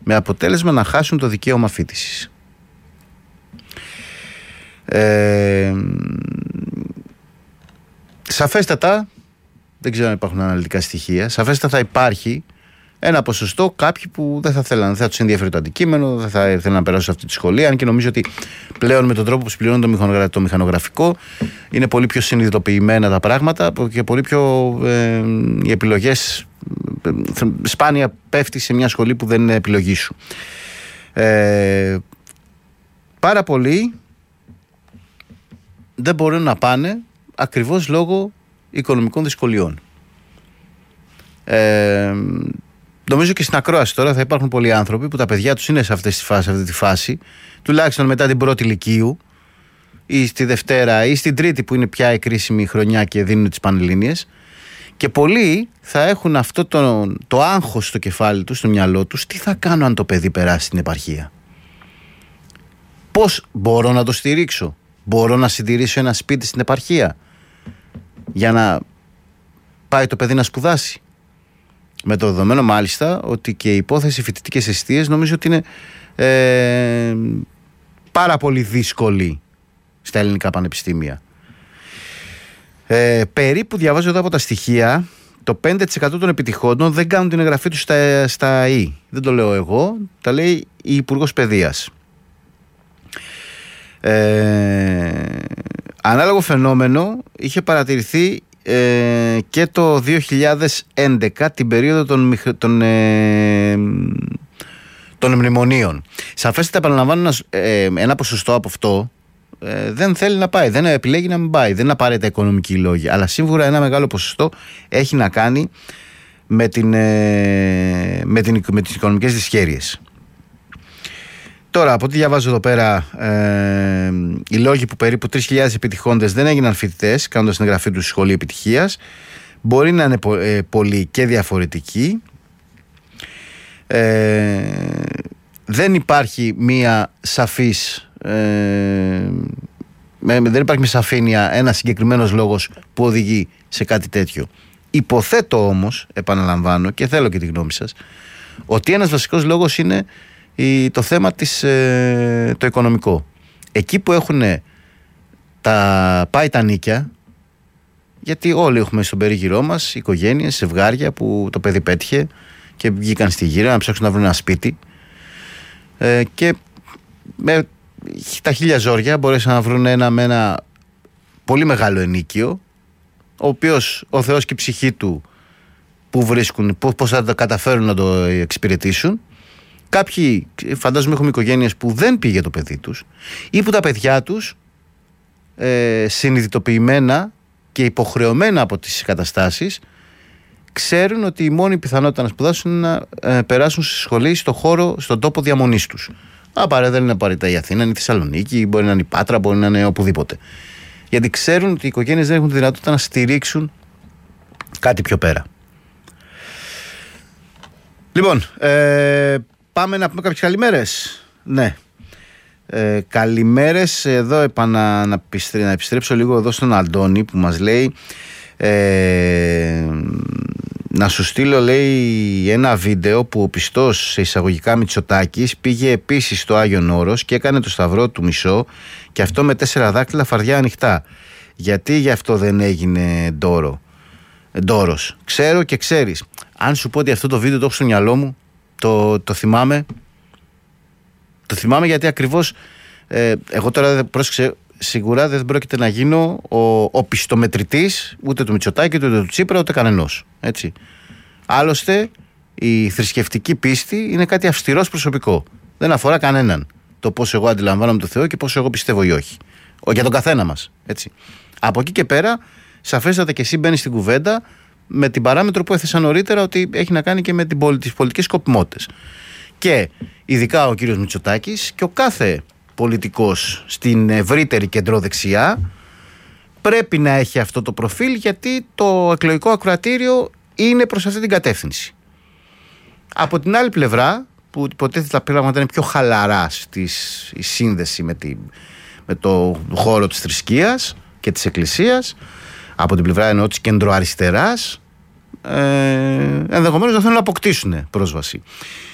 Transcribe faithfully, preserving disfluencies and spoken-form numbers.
με αποτέλεσμα να χάσουν το δικαίωμα φοιτησης. Ε, σαφέστατα, δεν ξέρω αν υπάρχουν αναλυτικά στοιχεία, σαφέστατα θα υπάρχει ένα ποσοστό κάποιοι που δεν θα θέλουν, δεν θα τους ενδιαφέρει το αντικείμενο, δεν θα θέλουν να περάσουν σε αυτή τη σχολή. Αν και νομίζω ότι πλέον με τον τρόπο που συμπληρώνει το, το μηχανογραφικό είναι πολύ πιο συνειδητοποιημένα τα πράγματα και πολύ πιο ε, οι επιλογές ε, σπάνια πέφτει σε μια σχολή που δεν είναι επιλογή σου. Ε, πάρα πολλοί δεν μπορούν να πάνε ακριβώς λόγω οικονομικών δυσκολιών. Ε, Νομίζω και στην ακρόαση τώρα θα υπάρχουν πολλοί άνθρωποι που τα παιδιά τους είναι σε αυτή τη φάση, αυτή τη φάση, τουλάχιστον μετά την πρώτη λυκείου ή στη Δευτέρα ή στην Τρίτη που είναι πια η κρίσιμη χρονιά και δίνουν τις Πανελλήνιες, και πολλοί θα έχουν αυτό το, το άγχος στο κεφάλι τους, στο μυαλό τους, τι θα κάνω αν το παιδί περάσει στην επαρχία. Πώς μπορώ να το στηρίξω, μπορώ να συντηρήσω ένα σπίτι στην επαρχία για να πάει το παιδί να σπουδάσει. Με το δεδομένο μάλιστα ότι και η υπόθεση φοιτητικές εστίες νομίζω ότι είναι ε, πάρα πολύ δύσκολη στα ελληνικά πανεπιστήμια. Ε, περίπου διαβάζω εδώ από τα στοιχεία, το πέντε τοις εκατό των επιτυχόντων δεν κάνουν την εγγραφή τους στα, στα ΙΕ. Δεν το λέω εγώ, τα λέει η Υπουργός Παιδείας. Ε, ανάλογο φαινόμενο είχε παρατηρηθεί Ε, και το δύο χιλιάδες έντεκα, την περίοδο των, των, ε, των μνημονίων. Σαφέστατα επαναλαμβάνω ένα, ε, ένα ποσοστό από αυτό ε, δεν θέλει να πάει, δεν επιλέγει να μην πάει, δεν είναι απαραίτητα οικονομικοί λόγοι, αλλά σίγουρα ένα μεγάλο ποσοστό έχει να κάνει με, την, ε, με, την, με τις οικονομικές δυσχέρειες. Τώρα, από ό,τι διαβάζω εδώ πέρα, ε, οι λόγοι που περίπου τρεις χιλιάδες επιτυχώντες δεν έγιναν φοιτητές κάνοντας την εγγραφή τους στη σχολή επιτυχίας μπορεί να είναι πο, ε, πολλοί και διαφορετικοί. Ε, δεν υπάρχει μία σαφής, ε, δεν υπάρχει με σαφήνεια ένα συγκεκριμένος λόγος που οδηγεί σε κάτι τέτοιο. Υποθέτω όμως, επαναλαμβάνω και θέλω και τη γνώμη σας, ότι ένας βασικός λόγος είναι το θέμα της, ε, το οικονομικό. Εκεί που έχουν τα, πάει τα νίκια, γιατί όλοι έχουμε στον περίγυρό μας οικογένειες, ζευγάρια που το παιδί πέτυχε και βγήκαν στη γύρα να ψάξουν να βρουν ένα σπίτι ε, και με τα χίλια ζόρια μπορέσαν να βρουν ένα με ένα πολύ μεγάλο ενίκιο, ο οποίος ο Θεός και η ψυχή του που βρίσκουν, πώς θα τα καταφέρουν να το εξυπηρετήσουν. Κάποιοι, φαντάζομαι, έχουμε οικογένειες που δεν πήγε το παιδί τους ή που τα παιδιά τους ε, συνειδητοποιημένα και υποχρεωμένα από τις καταστάσεις ξέρουν ότι η μόνη πιθανότητα να σπουδάσουν είναι να ε, περάσουν στη σχολή, στο χώρο, στον τόπο διαμονής τους. Απαραίτητα δεν είναι απαραίτητα η Αθήνα, είναι η Θεσσαλονίκη, μπορεί να είναι η Πάτρα, μπορεί να είναι οπουδήποτε. Γιατί ξέρουν ότι οι οικογένειες δεν έχουν τη δυνατότητα να στηρίξουν κάτι πιο πέρα. Λοιπόν, ε, πάμε να πούμε κάποιες καλημέρες. Ναι. Ε, καλημέρες. Εδώ επανα, να, να επιστρέψω λίγο εδώ στον Αντώνη που μας λέει ε, να σου στείλω, λέει, ένα βίντεο που ο πιστός σε εισαγωγικά Μητσοτάκης πήγε επίσης στο Άγιον Όρος και έκανε το σταυρό του μισό και αυτό με τέσσερα δάκτυλα φαρδιά ανοιχτά. Γιατί γι' αυτό δεν έγινε ντόρο, ντόρος? Ξέρω και ξέρεις. Αν σου πω ότι αυτό το βίντεο το έχω στο μυαλό μου, το, το θυμάμαι. Το θυμάμαι γιατί ακριβώς ε, εγώ τώρα δεν πρόσεξε, σίγουρα δεν πρόκειται να γίνω ο, ο πιστομετρητής ούτε του Μητσοτάκη, ούτε του Τσίπρα, ούτε κανενός. Έτσι. Άλλωστε η θρησκευτική πίστη είναι κάτι αυστηρός προσωπικό. Δεν αφορά κανέναν το πώς εγώ αντιλαμβάνομαι το Θεό και πώς εγώ πιστεύω ή όχι. Ο, για τον καθένα μας. Έτσι. Από εκεί και πέρα, σαφέστατα και εσύ μπαίνεις στην κουβέντα με την παράμετρο που έθεσα νωρίτερα, ότι έχει να κάνει και με την, τις πολιτικές σκοπιμότητες. Και ειδικά ο κύριος Μητσοτάκης και ο κάθε πολιτικός στην ευρύτερη κεντροδεξιά πρέπει να έχει αυτό το προφίλ, γιατί το εκλογικό ακροατήριο είναι προς αυτή την κατεύθυνση. Από την άλλη πλευρά, που υποτίθεται τα πράγματα είναι πιο χαλαρά στις, η σύνδεση με, τη, με το χώρο της θρησκείας και της εκκλησίας, από την πλευρά εννοώ της κεντροαριστεράς, ε, ενδεχομένως να θέλουν να αποκτήσουν πρόσβαση.